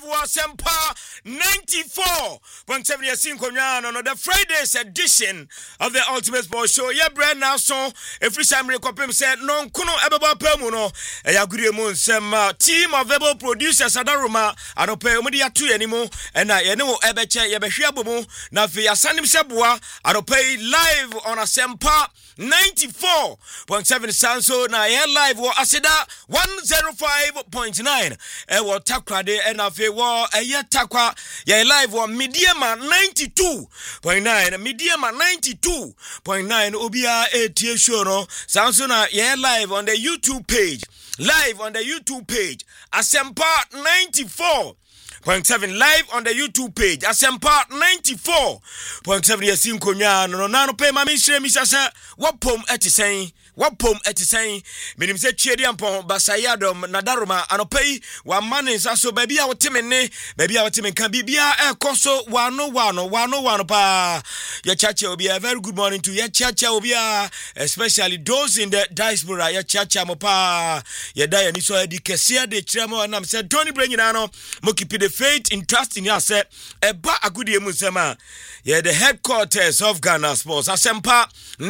Sempa 94.7 years in Konyano, the Friday's edition of the Ultimate Sports Show. Yeah, brand now so every time we compare said non kuno ebeba pemuno ya guri mu nsem team of able producers adaruma anope omudi atu anymore and na ye no ebeche ye behwe abomu na fe asanim seboa anope live on a Sempa 94.7 Sanso na ye live wo asida 105.9 wo takrade and afi wo takwa ye live wo Mediama 92.9 Mediama 92.9 obia etie show no Sanso na ye live on the YouTube page Asempa 94.7 live on the YouTube page Asempa 94.7 yesin konya no nano pe ma menhire mi sasa wapom etisen menim se chiedi ampon basayadom nadaroma anopai wa mane saso baby a wotemene kan bibia ekoso wano pa ya chacha obi a very good morning to ya chacha obi especially those in the diaspora ya chacha mo pa ya da ya ni so edi kese de kiremo na me se Tony Brenyina no mo keep the faith in trust in yourself eba agudie mu sema ya the headquarters of Ghana Sports Asempa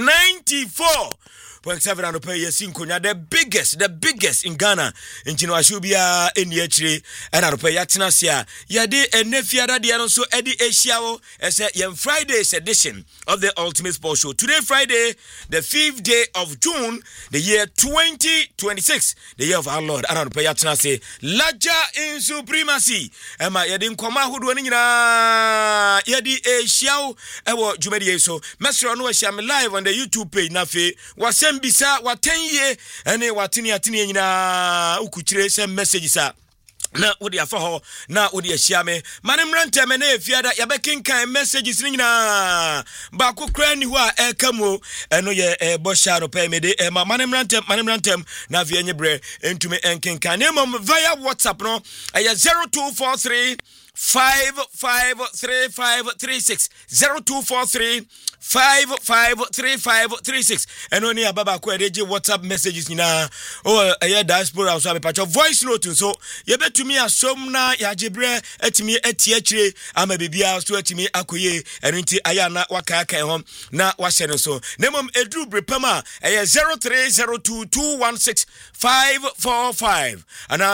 94.7 and pay yesin konya the biggest in Ghana nchino ashubia eni echire and and pay yatinasia yade enefiada de no so edi ehia ese yem Friday's edition of the Ultimate Sports Show. Today Friday, the 5th day of June, the year 2026, the year of our Lord. And pay yatinasia Laja in supremacy. Emma yade nkoma hodo ni nyina yade ehia ewo dwumadi so mesro no ehia me live on the YouTube page na fe was bisa watenye ene watini atini nyina ukuchire se messages a na wodi afa ho na wodi ahia me manemrante me na efiada yabekinkan messages nyina ba kokra ni ho a ekamo eno ye bosha no pay me de manemrante na vie nyebre entumi enkinkan na mom via WhatsApp no 0243 553536 0243 553536 and only ababa ko edeje WhatsApp messages nyina diaspora so abepacho voice note so ye betumi asom na ya jebre atimi atiachire ama bibia so atimi akoye enunti aya na waka ho na wahye no so nemom edru brepama 0302216545 ana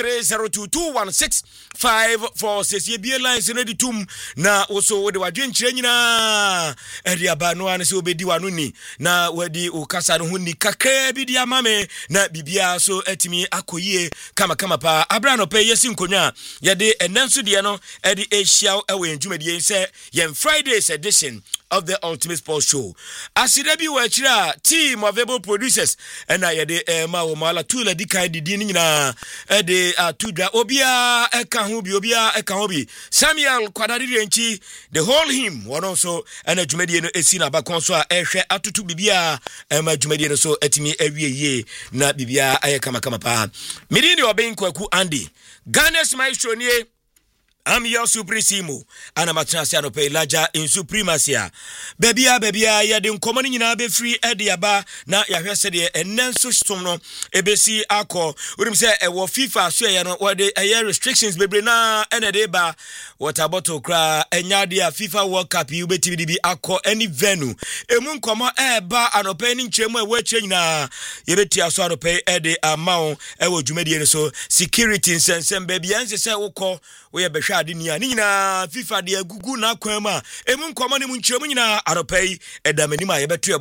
0302216546 ye bie lines ready tum na also wode wadwenkyire nyina Ediaba no ane se obedi wanu ni na wadi ukasa no huni kakra bi dia mame na bibia so etimi akoyie kama pa abra no pe yesin konya yede enenso de no edi ehia ewe ndwumadie se yem Friday's edition of the Ultimate Sports Show. Asida bi wa chira team of able producers and yede ma wo mala tula dikai didi nyina ede atudwa obia eka ho bi Samuel Kwadadiri enchi the whole him one also and dwumadie no esi na bakon so a ehwe atutu bibia ma dwumadie no so etimi awieye na bibia aye kama pa midini oben kwaku Andy Ghana's maestro nie I'm your supremo ana matrasi no pay Laja in supremacy bebia ya de nkomani nyina be free ediaba na ya hwese de enenso stom no ebesi akọ urim se ewo FIFA so ye no wode restrictions bebre na ene de ba water bottle kra enya de FIFA World Cup you betimi bi akọ any venue emu nkomo eba anope ni nchemu e wache nyina ye beti aso anope ede amao ewo dwumadi ne so security nsensem bebia nsese wokọ we be hwade ni nyina FIFA de agugu na kwan ma emu nkomo ne mu nchemu nyina anope edamani ma ye betu